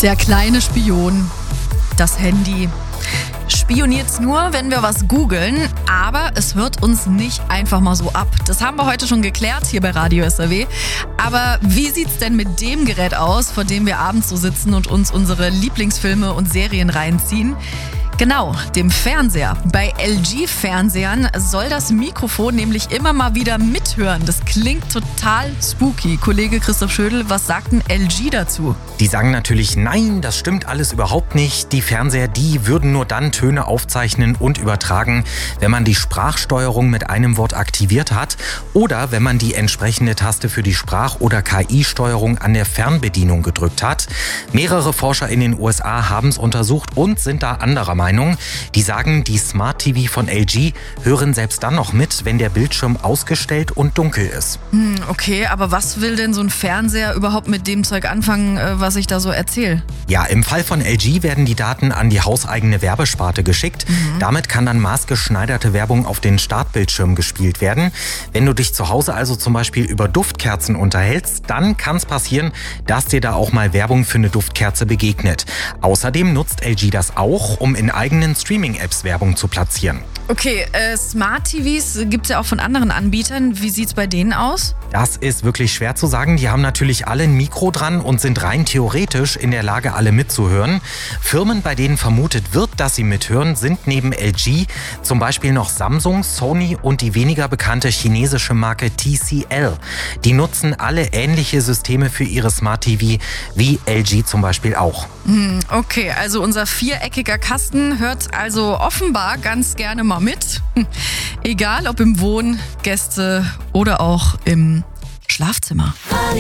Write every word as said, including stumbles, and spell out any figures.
Der kleine Spion, das Handy. Spioniert's nur, wenn wir was googeln, aber es hört uns nicht einfach mal so ab. Das haben wir heute schon geklärt hier bei Radio S R W. Aber wie sieht's denn mit dem Gerät aus, vor dem wir abends so sitzen und uns unsere Lieblingsfilme und Serien reinziehen? Genau, dem Fernseher. Bei L G-Fernsehern soll das Mikrofon nämlich immer mal wieder mithören. Das klingt total spooky. Kollege Christoph Schödel, was sagt denn L G dazu? Die sagen natürlich, nein, das stimmt alles überhaupt nicht. Die Fernseher, die würden nur dann Töne aufzeichnen und übertragen, wenn man die Sprachsteuerung mit einem Wort aktiviert hat oder wenn man die entsprechende Taste für die Sprach- oder K I-Steuerung an der Fernbedienung gedrückt hat. Mehrere Forscher in den U S A haben es untersucht und sind da anderer Meinung. Die sagen, die Smart T V von L G hören selbst dann noch mit, wenn der Bildschirm ausgestellt und dunkel ist. Hm, okay, aber was will denn so ein Fernseher überhaupt mit dem Zeug anfangen, was ich da so erzähle? Ja, im Fall von L G werden die Daten an die hauseigene Werbesparte geschickt. Mhm. Damit kann dann maßgeschneiderte Werbung auf den Startbildschirm gespielt werden. Wenn du dich zu Hause also zum Beispiel über Duftkerzen unterhältst, dann kann es passieren, dass dir da auch mal Werbung für eine Duftkerze begegnet. Außerdem nutzt L G das auch, um in eigenen Streaming-Apps Werbung zu platzieren. Okay, äh, Smart T Vs gibt es ja auch von anderen Anbietern. Wie sieht's bei denen aus? Das ist wirklich schwer zu sagen. Die haben natürlich alle ein Mikro dran und sind rein theoretisch in der Lage, alle mitzuhören. Firmen, bei denen vermutet wird, dass sie mithören, sind neben L G zum Beispiel noch Samsung, Sony und die weniger bekannte chinesische Marke T C L. Die nutzen alle ähnliche Systeme für ihre Smart T V, wie L G zum Beispiel auch. Hm, okay, also unser viereckiger Kasten hört also offenbar ganz gerne mal mit. Egal ob im Wohn-, Gäste- oder auch im Schlafzimmer. Radio